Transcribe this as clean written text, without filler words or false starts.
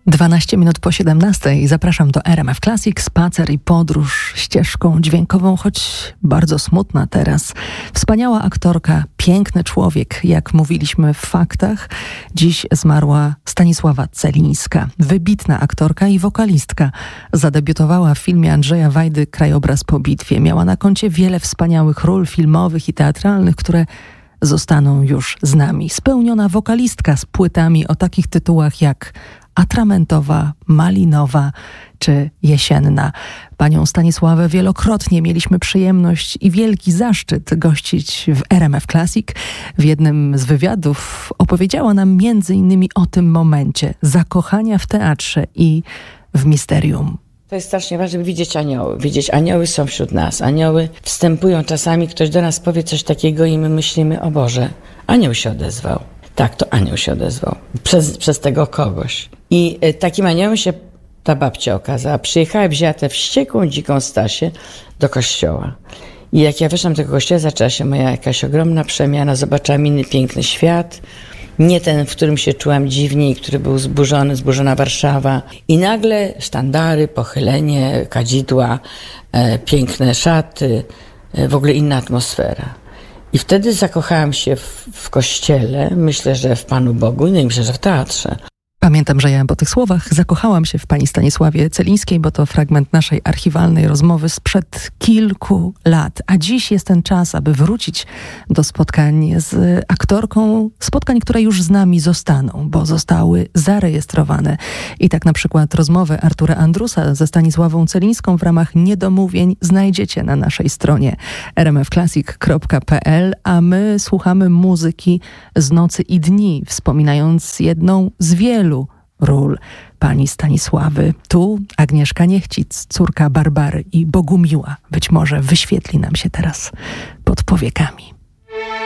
12 minut po 17 zapraszam do RMF Classic. Spacer i podróż ścieżką dźwiękową, choć bardzo smutna teraz. Wspaniała aktorka, piękny człowiek, jak mówiliśmy w faktach. Dziś zmarła Stanisława Celińska. Wybitna aktorka i wokalistka. Zadebiutowała w filmie Andrzeja Wajdy Krajobraz po bitwie. Miała na koncie wiele wspaniałych ról filmowych i teatralnych, które zostaną już z nami. Spełniona wokalistka z płytami o takich tytułach jak Atramentowa, Malinowa czy Jesienna. Panią Stanisławę wielokrotnie mieliśmy przyjemność i wielki zaszczyt gościć w RMF Classic. W jednym z wywiadów opowiedziała nam m.in. o tym momencie zakochania w teatrze i w misterium. To jest strasznie ważne, by widzieć anioły. Anioły są wśród nas. Anioły wstępują czasami, ktoś do nas powie coś takiego i my myślimy, o Boże, anioł się odezwał. Tak, to anioł się odezwał. Przez tego kogoś. I takim aniołem się ta babcia okazała. Przyjechała i wzięła tę wściekłą, dziką Stasię do kościoła. I jak ja weszłam do tego kościoła, zaczęła się moja jakaś ogromna przemiana. Zobaczyłam inny piękny świat. Nie ten, w którym się czułam dziwnie i który był zburzona Warszawa. I nagle sztandary, pochylenie, kadzidła, piękne szaty, w ogóle inna atmosfera. I wtedy zakochałam się w kościele, myślę, że w Panu Bogu, no i myślę, że w teatrze. Pamiętam, że ja po tych słowach zakochałam się w pani Stanisławie Celińskiej, bo to fragment naszej archiwalnej rozmowy sprzed kilku lat. A dziś jest ten czas, aby wrócić do spotkań z aktorką, spotkań, które już z nami zostaną, bo zostały zarejestrowane. I tak na przykład rozmowę Artura Andrusa ze Stanisławą Celińską w ramach Niedomówień znajdziecie na naszej stronie rmfclassic.pl, a my słuchamy muzyki z Nocy i Dni, wspominając jedną z wielu ról pani Stanisławy. Tu Agnieszka Niechcic, córka Barbary i Bogumiła, być może wyświetli nam się teraz pod powiekami.